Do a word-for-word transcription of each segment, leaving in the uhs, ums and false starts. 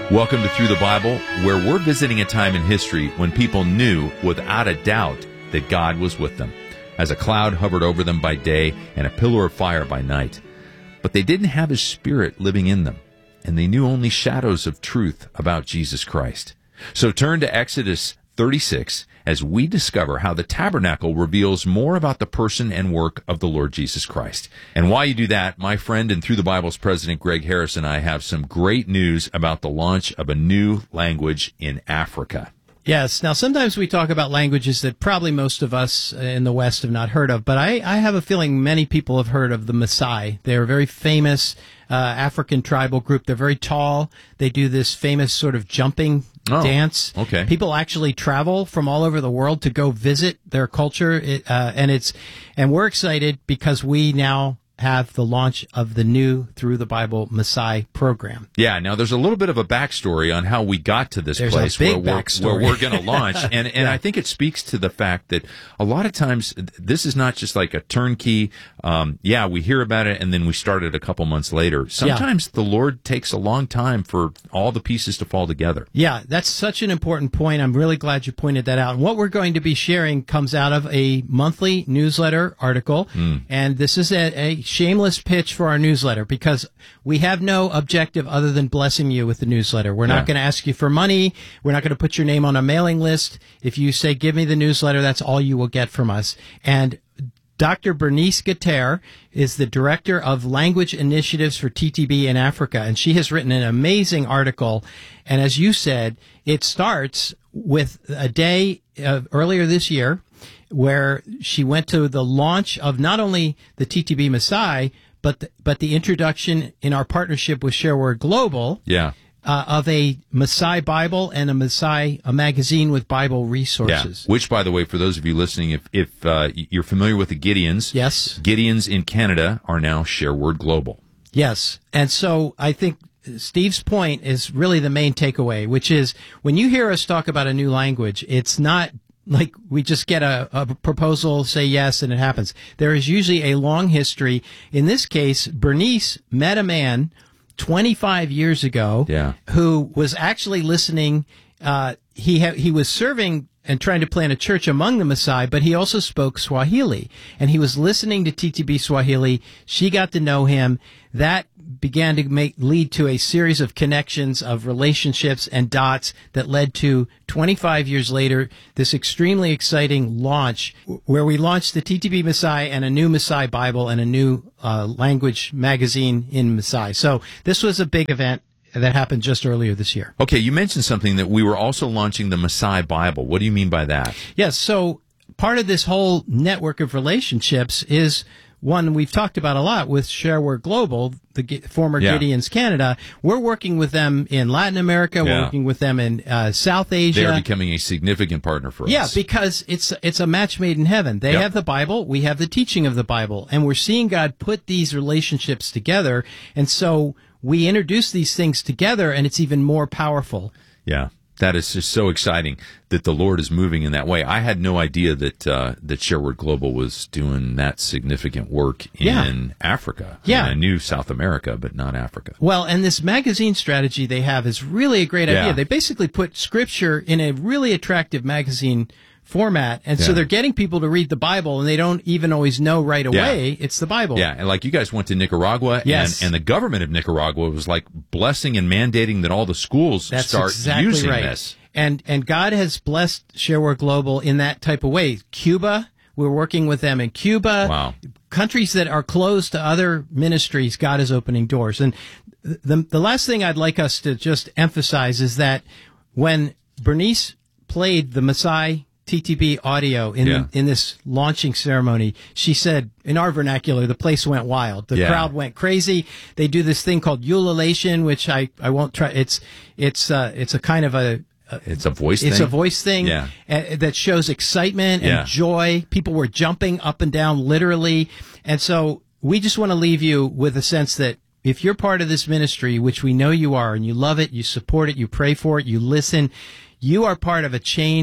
Welcome to Through the Bible, where we're visiting a time in history when people knew without a doubt that God was with them, as a cloud hovered over them by day and a pillar of fire by night. But they didn't have His Spirit living in them, and they knew only shadows of truth about Jesus Christ. So turn to Exodus thirty-six as we discover how the tabernacle reveals more about the person and work of the Lord Jesus Christ. And while you do that, my friend and Through the Bible's President Greg Harris and I have some great news about the launch of a new language in Africa. Yes. Now, sometimes we talk about languages that probably most of us in the West have not heard of, but I, I have a feeling many people have heard of the Maasai. They're a very famous uh, African tribal group. They're very tall. They do this famous sort of jumping oh, dance. Okay. People actually travel from all over the world to go visit their culture, it, uh, and it's and we're excited because we now have the launch of the new Through the Bible Maasai program. Yeah, now there's a little bit of a backstory on how we got to this there's place a big where, we're, backstory. where we're going to launch. And, and yeah. I think it speaks to the fact that a lot of times this is not just like a turnkey, um, yeah, we hear about it and then we start it a couple months later. Sometimes yeah. the Lord takes a long time for all the pieces to fall together. Yeah, that's such an important point. I'm really glad you pointed that out. And what we're going to be sharing comes out of a monthly newsletter article. Mm. And this is a, a shameless pitch for our newsletter because we have no objective other than blessing you with the newsletter. We're not yeah. going to ask you for money. We're not going to put your name on a mailing list. If you say, give me the newsletter, that's all you will get from us. And Doctor Bernice Gatter is the Director of Language Initiatives for T T B in Africa, and she has written an amazing article. And as you said, it starts with a day uh, earlier this year where she went to the launch of not only the T T B Maasai, but the, but the introduction in our partnership with ShareWord Global yeah. uh, of a Maasai Bible and a Maasai a magazine with Bible resources. Yeah. Which, by the way, for those of you listening, if, if uh, you're familiar with the Gideons, yes. Gideons in Canada are now ShareWord Global. Yes. And so I think Steve's point is really the main takeaway, which is when you hear us talk about a new language, it's not like we just get a, a proposal, say yes, and it happens. There is usually a long history. In this case, Bernice met a man twenty-five years ago yeah. who was actually listening. Uh, he ha- he was serving and trying to plant a church among the Maasai, but he also spoke Swahili. And he was listening to T T B Swahili. She got to know him. That began to make lead to a series of connections, of relationships and dots that led to twenty-five years later, this extremely exciting launch where we launched the T T B Maasai and a new Maasai Bible and a new uh, language magazine in Maasai. So this was a big event that happened just earlier this year. Okay, you mentioned something that we were also launching the Maasai Bible. What do you mean by that? Yes, so part of this whole network of relationships is one we've talked about a lot with ShareWord Global, the G- former yeah. Gideons Canada. We're working with them in Latin America. We're yeah. working with them in uh, South Asia. They're becoming a significant partner for yeah, us. Yeah, because it's it's a match made in heaven. They yep. have the Bible. We have the teaching of the Bible. And we're seeing God put these relationships together. And so we introduce these things together, and it's even more powerful. Yeah. That is just so exciting that the Lord is moving in that way. I had no idea that uh, that ShareWord Global was doing that significant work in yeah. Africa. Yeah. I mean, I knew South America, but not Africa. Well, and this magazine strategy they have is really a great yeah. idea. They basically put Scripture in a really attractive magazine format, and yeah. so they're getting people to read the Bible, and they don't even always know right away yeah. it's the Bible. Yeah, and like you guys went to Nicaragua, yes. and, and the government of Nicaragua was like blessing and mandating that all the schools That's start exactly using right. this. And and God has blessed ShareWord Global in that type of way. Cuba, we're working with them in Cuba. Wow. Countries that are closed to other ministries, God is opening doors. And the the last thing I'd like us to just emphasize is that when Bernice played the Maasai T T B audio in yeah. in this launching ceremony, she said, in our vernacular, the place went wild. The yeah. crowd went crazy. They do this thing called ululation, which I, I won't try. It's it's uh, it's a kind of a It's a voice it's thing? a voice thing yeah. uh, that shows excitement and yeah. joy. People were jumping up and down literally. And so we just want to leave you with a sense that if you're part of this ministry, which we know you are, and you love it, you support it, you pray for it, you listen, you are part of a chain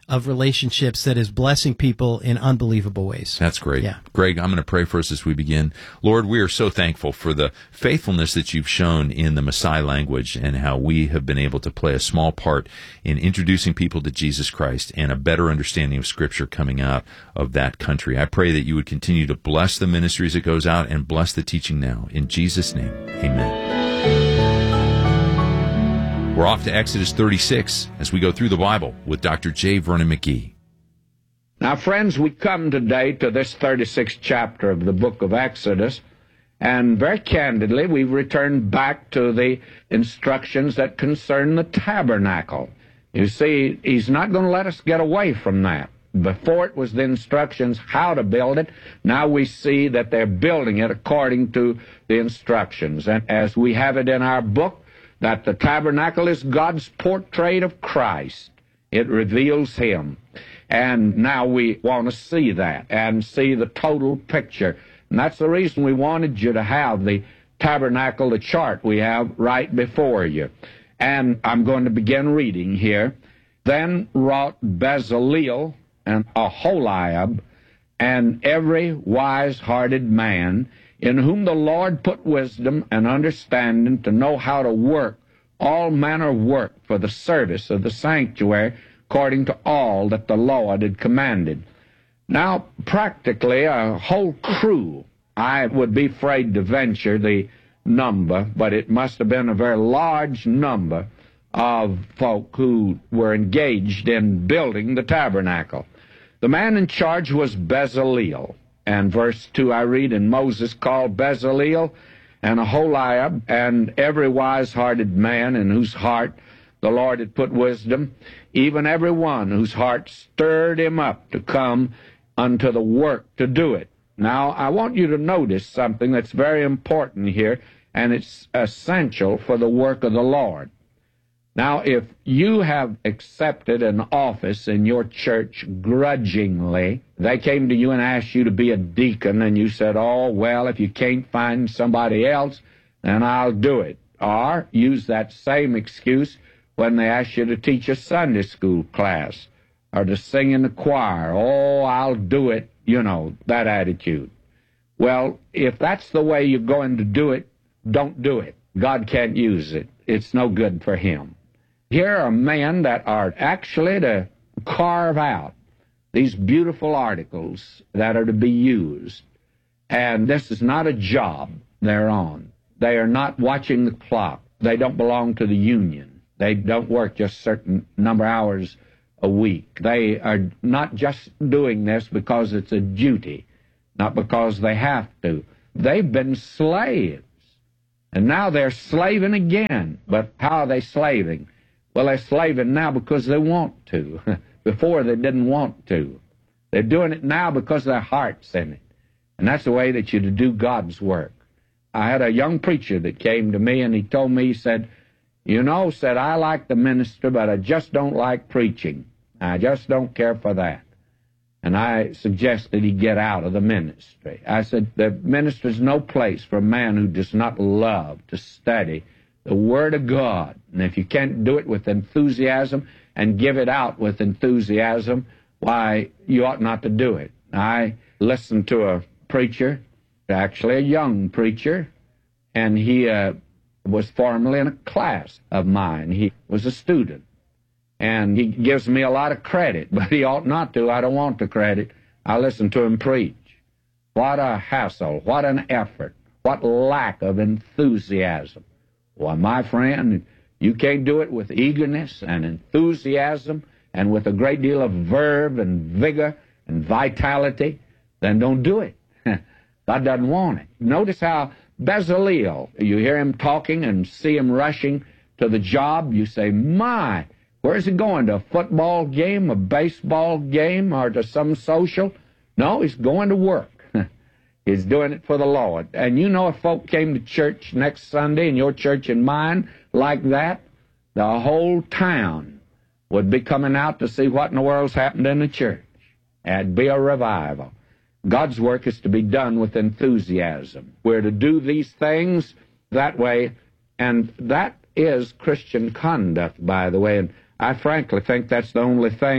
of relationships that is blessing people in unbelievable ways. That's great. Yeah. Greg, I'm going to pray for us as we begin. Lord, we are so thankful for the faithfulness that you've shown in the Maasai language and how we have been able to play a small part in introducing people to Jesus Christ and a better understanding of Scripture coming out of that country. I pray that you would continue to bless the ministry as it goes out and bless the teaching now. In Jesus' name, amen. We're off to Exodus thirty-six as we go through the Bible with Doctor J. Vernon McGee. Now, friends, we come today to this thirty-sixth chapter of the book of Exodus, and very candidly, we've returned back to the instructions that concern the tabernacle. You see, he's not going to let us get away from that. Before it was the instructions how to build it. Now we see that they're building it according to the instructions. And as we have it in our book, that the tabernacle is God's portrait of Christ. It reveals him. And now we want to see that and see the total picture. And that's the reason we wanted you to have the tabernacle, the chart we have right before you. And I'm going to begin reading here. Then wrought Bezaleel and Aholiab and every wise-hearted man in whom the Lord put wisdom and understanding to know how to work all manner of work for the service of the sanctuary according to all that the Lord had commanded. Now, practically a whole crew, I would be afraid to venture the number, but it must have been a very large number of folk who were engaged in building the tabernacle. The man in charge was Bezaleel. And verse two I read, and Moses called Bezaleel and Aholiab and every wise-hearted man in whose heart the Lord had put wisdom, even every one whose heart stirred him up to come unto the work to do it. Now, I want you to notice something that's very important here, and it's essential for the work of the Lord. Now, if you have accepted an office in your church grudgingly, they came to you and asked you to be a deacon, and you said, oh, well, if you can't find somebody else, then I'll do it. Or use that same excuse when they ask you to teach a Sunday school class or to sing in the choir. Oh, I'll do it, you know, that attitude. Well, if that's the way you're going to do it, don't do it. God can't use it. It's no good for him. Here are men that are actually to carve out these beautiful articles that are to be used. And this is not a job they're on. They are not watching the clock. They don't belong to the union. They don't work just a certain number of hours a week. They are not just doing this because it's a duty, not because they have to. They've been slaves, and now they're slaving again. But how are they slaving? Well, they're slaving now because they want to. Before, they didn't want to. They're doing it now because their heart's in it. And that's the way that you do God's work. I had a young preacher that came to me, and he told me, he said, you know, said, I like the minister, but I just don't like preaching. I just don't care for that. And I suggested he get out of the ministry. I said, the minister's no place for a man who does not love to study the Word of God. And if you can't do it with enthusiasm and give it out with enthusiasm, why, you ought not to do it. I listened to a preacher, actually a young preacher, and he uh, was formerly in a class of mine. He was a student. And he gives me a lot of credit, but he ought not to. I don't want the credit. I listen to him preach. What a hassle. What an effort. What lack of enthusiasm. Well, my friend, you can't do it with eagerness and enthusiasm and with a great deal of verve and vigor and vitality, then don't do it. God doesn't want it. Notice how Bezaleel, you hear him talking and see him rushing to the job, you say, my, where's he going, to a football game, a baseball game, or to some social? No, he's going to work. He's doing it for the Lord. And you know, if folk came to church next Sunday, in your church and mine, like that, the whole town would be coming out to see what in the world's happened in the church. It'd be a revival. God's work is to be done with enthusiasm. We're to do these things that way, and that is Christian conduct, by the way. And I frankly think that's the only thing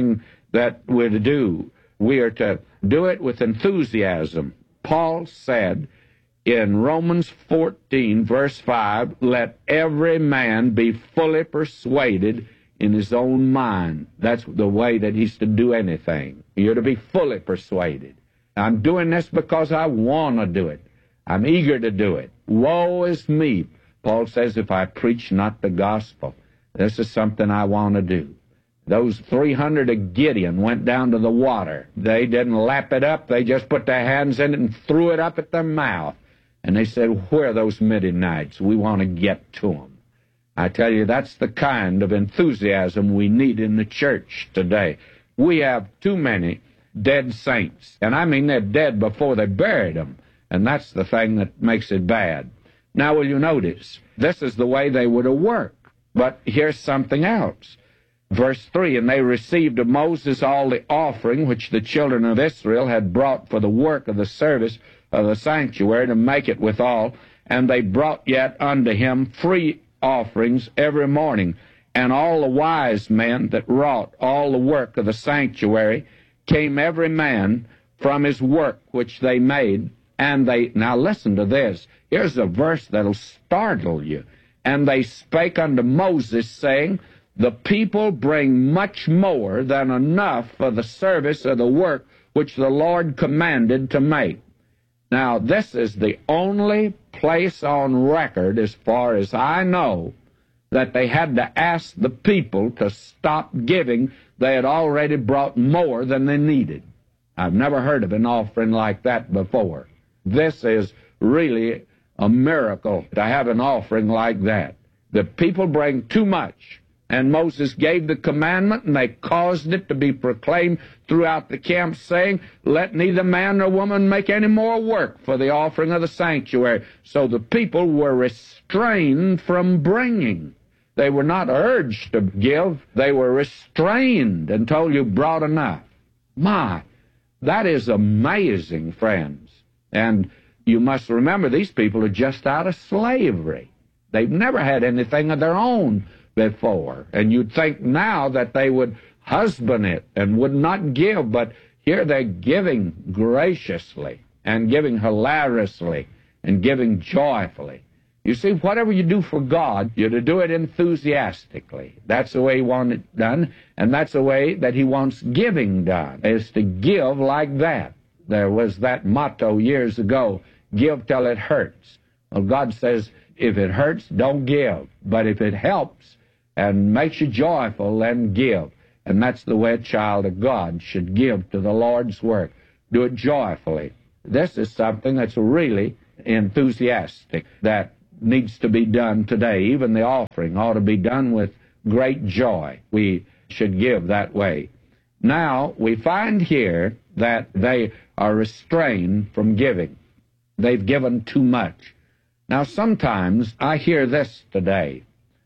that we're to do. We are to do it with enthusiasm. Paul said in Romans fourteen, verse five, let every man be fully persuaded in his own mind. That's the way that he's to do anything. You're to be fully persuaded. I'm doing this because I want to do it. I'm eager to do it. Woe is me, Paul says, if I preach not the gospel. This is something I want to do. Those three hundred of Gideon went down to the water. They didn't lap it up. They just put their hands in it and threw it up at their mouth. And they said, where are those Midianites? We want to get to them. I tell you, that's the kind of enthusiasm we need in the church today. We have too many dead saints. And I mean they're dead before they buried them. And that's the thing that makes it bad. Now, will you notice, this is the way they would have worked. But here's something else. Verse three, and they received of Moses all the offering which the children of Israel had brought for the work of the service of the sanctuary to make it withal. And they brought yet unto him free offerings every morning. And all the wise men that wrought all the work of the sanctuary came every man from his work which they made. And they, now listen to this. Here's a verse that'll startle you. And they spake unto Moses, saying, the people bring much more than enough for the service of the work which the Lord commanded to make. Now, this is the only place on record, as far as I know, that they had to ask the people to stop giving. They had already brought more than they needed. I've never heard of an offering like that before. This is really a miracle to have an offering like that. The people bring too much. And Moses gave the commandment, and they caused it to be proclaimed throughout the camp, saying, let neither man nor woman make any more work for the offering of the sanctuary. So the people were restrained from bringing. They were not urged to give. They were restrained and told you brought enough. My, that is amazing, friends. And you must remember, these people are just out of slavery. They've never had anything of their own before. And you'd think now that they would husband it and would not give, but here they're giving graciously and giving hilariously and giving joyfully. You see, whatever you do for God, you're to do it enthusiastically. That's the way He wants it done, and that's the way that He wants giving done, is to give like that. There was that motto years ago, give till it hurts. Well, God says, if it hurts, don't give. But if it helps and makes you joyful, then give. And that's the way a child of God should give to the Lord's work. Do it joyfully. This is something that's really enthusiastic, that needs to be done today. Even the offering ought to be done with great joy. We should give that way. Now, we find here that they are restrained from giving. They've given too much. Now, sometimes I hear this today.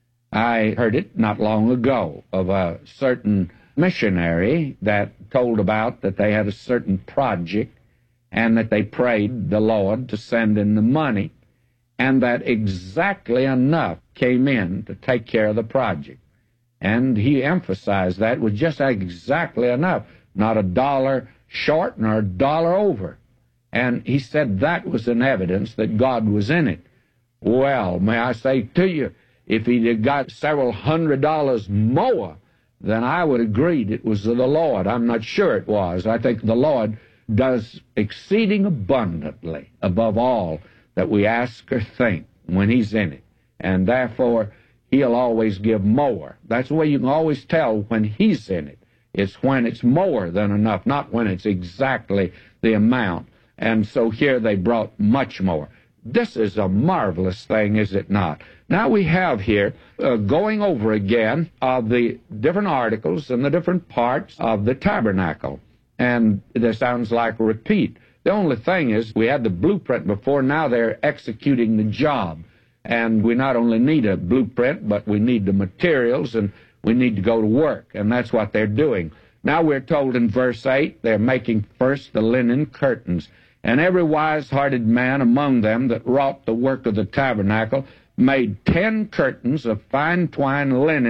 I heard it not long ago of a certain missionary that told about that they had a certain project and that they prayed the Lord to send in the money, and that exactly enough came in to take care of the project. And he emphasized that with just exactly enough, not a dollar short nor a dollar over. And he said that was an evidence that God was in it. Well, may I say to you, if he'd have got several hundred dollars more, then I would agree it was of the Lord. I'm not sure it was. I think the Lord does exceeding abundantly above all that we ask or think when He's in it. And therefore, He'll always give more. That's the way you can always tell when He's in it. It's when it's more than enough, not when it's exactly the amount. And so here they brought much more. This is a marvelous thing, is it not? Now we have here uh, going over again of the different articles and the different parts of the tabernacle. And this sounds like a repeat. The only thing is we had the blueprint before. Now they're executing the job. And we not only need a blueprint, but we need the materials, and we need to go to work. And that's what they're doing. Now we're told in verse eight, they're making first the linen curtains. And every wise-hearted man among them that wrought the work of the tabernacle made ten curtains of fine twined linen,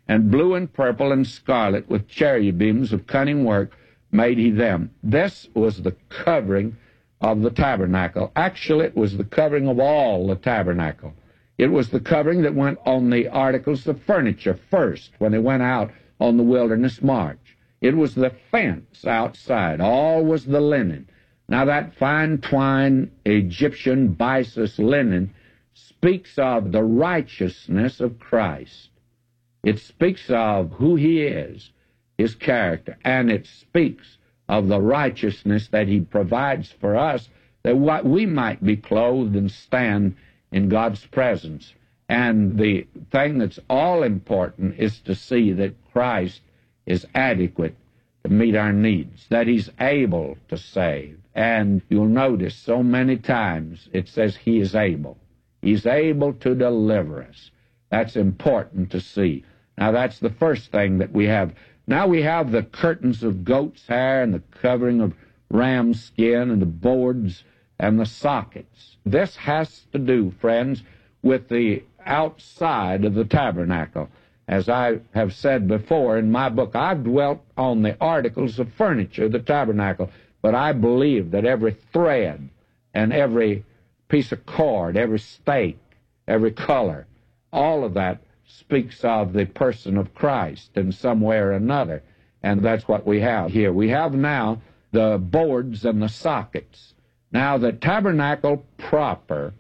and blue and purple and scarlet with cherubims of cunning work made he them. This was the covering of the tabernacle. Actually, it was the covering of all the tabernacle. It was the covering that went on the articles of furniture first when they went out on the wilderness march. It was the fence outside. All was the linen. Now that fine twine Egyptian byssus linen speaks of the righteousness of Christ. It speaks of who he is, his character, and it speaks of the righteousness that he provides for us, that what we might be clothed and stand in God's presence. And the thing that's all important is to see that Christ is adequate to meet our needs, that he's able to save. And you'll notice so many times it says he is able. He's able to deliver us. That's important to see. Now, that's the first thing that we have. Now we have the curtains of goat's hair and the covering of ram's skin and the boards and the sockets. This has to do, friends, with the outside of the tabernacle. As I have said before in my book, I've dwelt on the articles of furniture of the tabernacle, but I believe that every thread and every piece of cord, every stake, every color, all of that speaks of the person of Christ in some way or another. And that's what we have here. We have now the boards and the sockets. Now, the tabernacle proper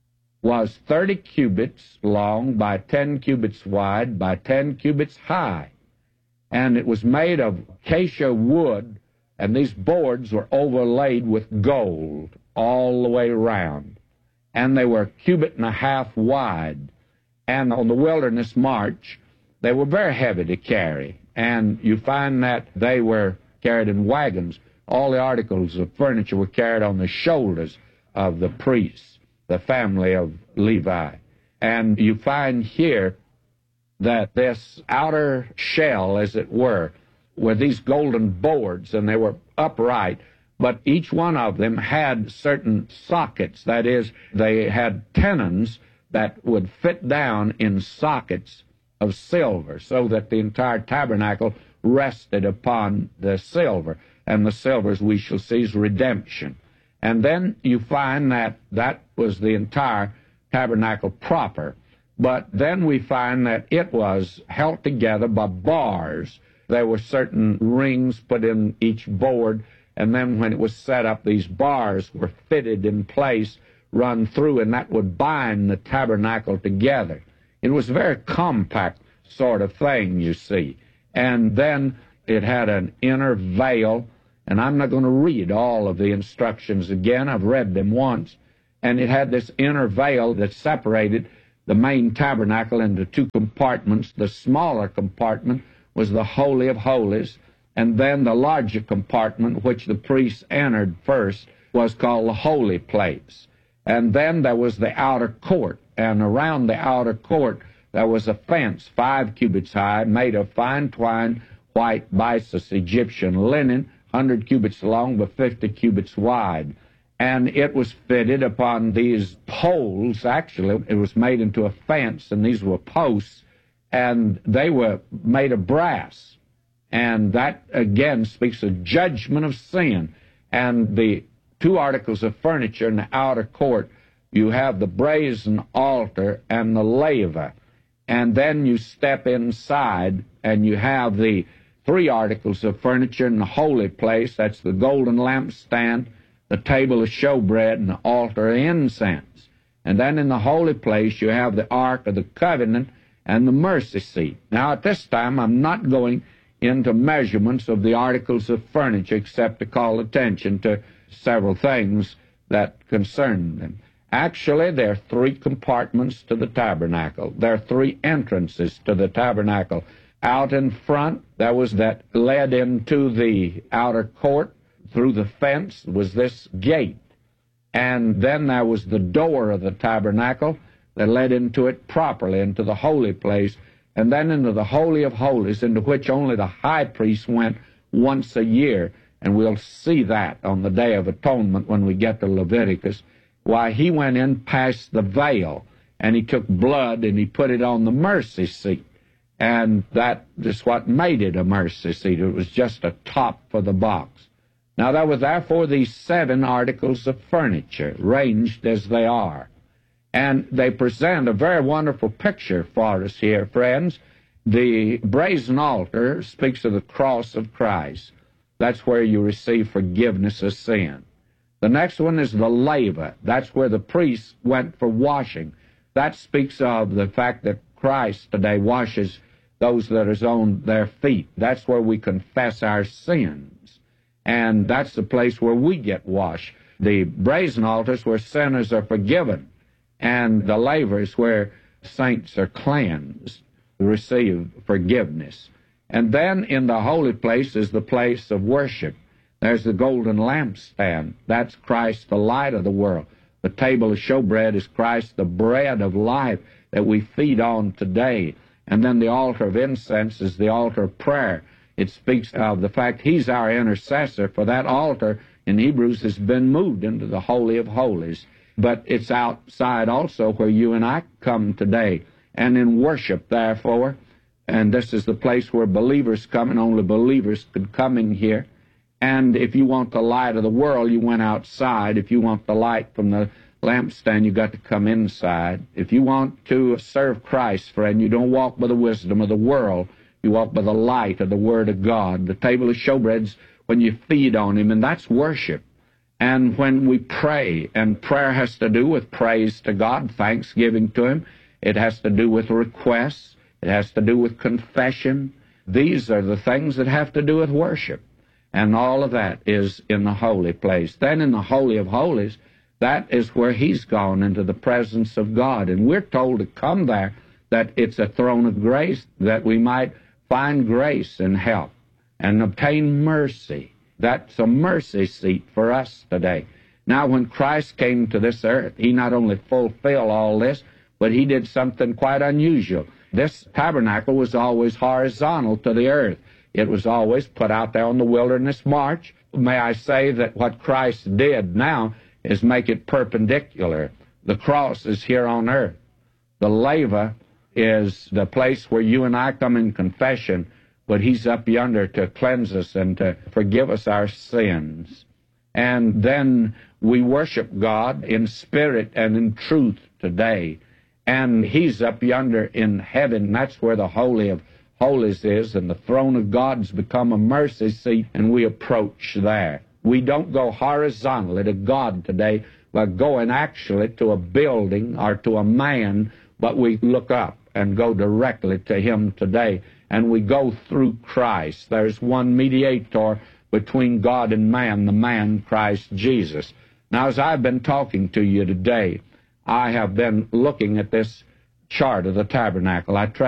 was thirty cubits long by ten cubits wide by ten cubits high. And it was made of acacia wood, and these boards were overlaid with gold all the way around. And they were a cubit and a half wide. And on the wilderness march, they were very heavy to carry. And you find that they were carried in wagons. All the articles of furniture were carried on the shoulders of the priests, the family of Levi. And you find here that this outer shell, as it were, were these golden boards, and they were upright, but each one of them had certain sockets. That is, they had tenons that would fit down in sockets of silver, so that the entire tabernacle rested upon the silver. And the silver, as we shall see, is redemption. And then you find that that was the entire tabernacle proper. But then we find that it was held together by bars. There were certain rings put in each board, and then when it was set up, these bars were fitted in place, run through, and that would bind the tabernacle together. It was a very compact sort of thing, you see. And then it had an inner veil, and I'm not going to read all of the instructions again. I've read them once. And it had this inner veil that separated the main tabernacle into two compartments. The smaller compartment was the Holy of Holies, and then the larger compartment, which the priests entered first, was called the Holy Place. And then there was the outer court, and around the outer court there was a fence five cubits high, made of fine twine, white byssus Egyptian linen, one hundred cubits long by fifty cubits wide. And it was fitted upon these poles. Actually, it was made into a fence, and these were posts, and they were made of brass. And that, again, speaks of judgment of sin. And the two articles of furniture in the outer court, you have the brazen altar and the laver. And then you step inside, and you have the three articles of furniture in the holy place. That's the golden lampstand, the table of showbread, and the altar of incense. And then in the holy place, you have the Ark of the Covenant and the mercy seat. Now, at this time, I'm not going into measurements of the articles of furniture, except to call attention to several things that concern them. Actually, there are three compartments to the tabernacle. There are three entrances to the tabernacle. Out in front, there was that led into the outer court. Through the fence was this gate. And then there was the door of the tabernacle that led into it properly, into the holy place, and then into the Holy of Holies, into which only the high priest went once a year. And we'll see that on the Day of Atonement when we get to Leviticus. Why, he went in past the veil, and he took blood and he put it on the mercy seat. And that is what made it a mercy seat. It was just a top for the box. Now, there were therefore these seven articles of furniture, ranged as they are. And they present a very wonderful picture for us here, friends. The brazen altar speaks of the cross of Christ. That's where you receive forgiveness of sin. The next one is the laver. That's where the priests went for washing. That speaks of the fact that Christ today washes those that is on their feet. That's where we confess our sins. And that's the place where we get washed. The brazen altar is where sinners are forgiven. And the laver is where saints are cleansed, receive forgiveness. And then in the holy place is the place of worship. There's the golden lampstand. That's Christ, the light of the world. The table of showbread is Christ, the bread of life that we feed on today. And then the altar of incense is the altar of prayer. It speaks of the fact He's our intercessor, for that altar in Hebrews has been moved into the Holy of Holies. But it's outside also where you and I come today. And in worship, therefore, and this is the place where believers come, and only believers could come in here. And if you want the light of the world, you went outside. If you want the light from the lampstand, you got to come inside. If you want to serve Christ, friend, you don't walk by the wisdom of the world. You walk by the light of the Word of God. The table of showbreads, when you feed on Him, and that's worship. And when we pray, and prayer has to do with praise to God, thanksgiving to Him. It has to do with requests. It has to do with confession. These are the things that have to do with worship. And all of that is in the holy place. Then in the Holy of Holies, that is where He's gone into the presence of God. And we're told to come there, that it's a throne of grace, that we might find grace and help and obtain mercy. That's a mercy seat for us today. Now, when Christ came to this earth, He not only fulfilled all this, but He did something quite unusual. This tabernacle was always horizontal to the earth. It was always put out there on the wilderness march. May I say that what Christ did now is make it perpendicular. The cross is here on earth. The laver is the place where you and I come in confession, but He's up yonder to cleanse us and to forgive us our sins. And then we worship God in spirit and in truth today. And He's up yonder in heaven. That's where the Holy of Holies is, and the throne of God's become a mercy seat, and we approach there. We don't go horizontally to God today. We're going actually to a building or to a man, but we look up and go directly to Him today. And we go through Christ. There's one mediator between God and man, the man Christ Jesus. Now, as I've been talking to you today, I have been looking at this chart of the tabernacle. I tried